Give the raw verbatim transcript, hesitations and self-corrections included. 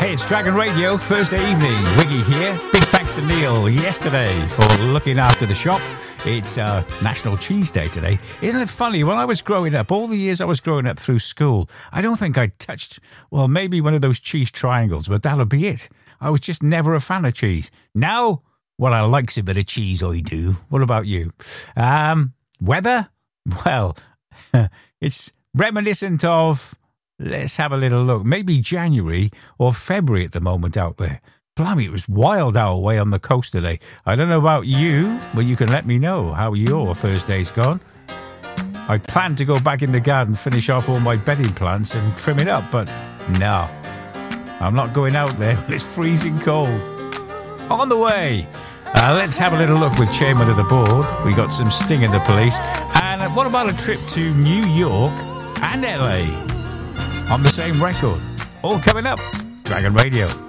Hey, it's Dragon Radio, Thursday evening. Wiggy here. Big thanks to Neil yesterday for looking after the shop. It's uh, National Cheese Day today. Isn't it funny? When I was growing up, all the years I was growing up through school, I don't think I touched, well, maybe one of those cheese triangles, but that'll be it. I was just never a fan of cheese. Now, well, I likes a bit of cheese, I do. What about you? Um, weather? Well, it's reminiscent of... Let's have a little look. Maybe January or February at the moment out there. Blimey, it was wild our way on the coast today. I don't know about you, but you can let me know how your Thursday's gone. I planned to go back in the garden, finish off all my bedding plants and trim it up, but no. I'm not going out there when it's freezing cold. On the way. Uh, let's have a little look with Chairman of the Board. We got some Sting in the Police. And what about a trip to New York and L A? On the same record. All coming up. Dragon Radio.